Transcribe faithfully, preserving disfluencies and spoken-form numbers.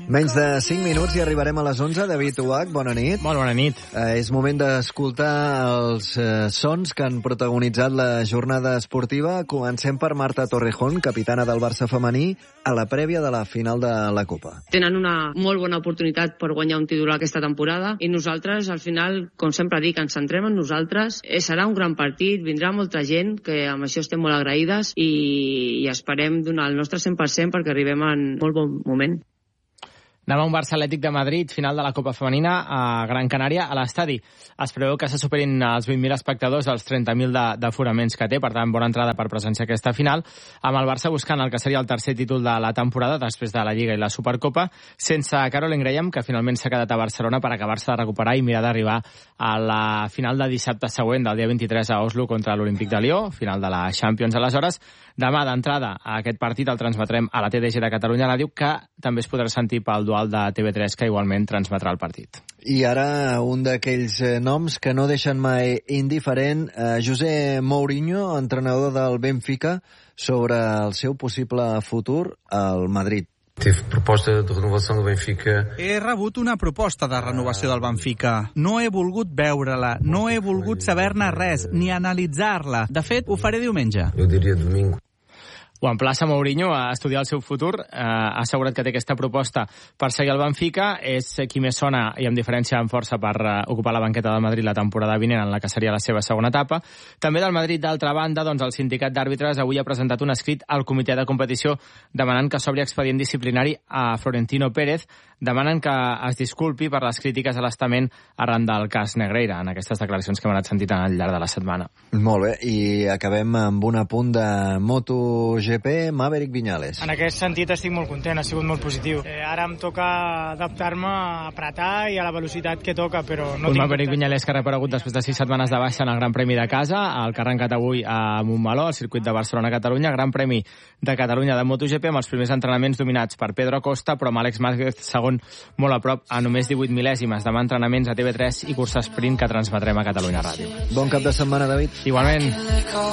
Menys de cinc minuts i arribarem a les onze. David Uach, bona nit. Molt bona nit. Eh, és moment d'escoltar els eh, sons que han protagonitzat la jornada esportiva. Comencem per Marta Torrejón, capitana del Barça femení, a la prèvia de la final de la Copa. Tenen una molt bona oportunitat per guanyar un titular aquesta temporada i nosaltres, al final, com sempre dic, ens centrem en nosaltres. Eh, serà un gran partit, vindrà molta gent, que amb això estem molt agraïdes i, i esperem donar el nostre cent per cent perquè arribem en molt bon moment. Anem a un Barça Atlètic de Madrid, final de la Copa Femenina a Gran Canària, a l'estadi. Es preveu que se superin els vint mil espectadors, els trenta mil d'aforaments que té, per tant, bona entrada per presenciar aquesta final, amb el Barça buscant el que seria el tercer títol de la temporada, després de la Lliga i la Supercopa, sense Caroline Graham, que finalment s'ha quedat a Barcelona per acabar-se de recuperar i mirar d'arribar a la final de dissabte següent, del dia vint-i-tres a Oslo, contra l'Olímpic de Lió, final de la Champions. Aleshores, demà d'entrada a aquest partit el transmetrem a la T D G de Catalunya Ràdio, que també es podrà sentir pel dual de T V tres, que igualment transmetrà el partit. I ara un d'aquells noms que no deixen mai indiferent, eh, José Mourinho, entrenador del Benfica, sobre el seu possible futur al Madrid. Tive proposta de renovació del Benfica. He rebut una proposta de renovació del Benfica. No he volgut veure-la, no he volgut saber-ne res, ni analitzar-la. De fet, ho faré diumenge. Jo diria domingo. Ho emplaça Mourinho a estudiar el seu futur. Eh, ha assegurat que té aquesta proposta per seguir al Benfica. És qui més sona, i amb diferència en força, per uh, ocupar la banqueta del Madrid la temporada vinent, en la que seria la seva segona etapa. També del Madrid, d'altra banda, doncs, el sindicat d'àrbitres avui ha presentat un escrit al comitè de competició demanant que s'obri expedient disciplinari a Florentino Pérez, demanen que es disculpi per les crítiques a l'estament arran del cas Negreira, en aquestes declaracions que hem anat sentint al llarg de la setmana. Molt bé, i acabem amb un apunt de MotoGP, Maverick Viñales. En aquest sentit estic molt content, ha sigut molt positiu. Eh, ara em toca adaptar-me a apretar i a la velocitat que toca, però no un tinc... Maverick Viñales que ha reparegut després de sis setmanes de baixa en el Gran Premi de casa, el que ha arrencat avui a Montmeló, al circuit de Barcelona-Catalunya, Gran Premi de Catalunya de MotoGP, amb els primers entrenaments dominats per Pedro Acosta, però amb Àlex Márquez segon molt a prop, a només divuit mil·lèsimes. Demà entrenaments a T V tres i cursa sprint que transmetrem a Catalunya Ràdio. Bon cap de setmana, David. Igualment.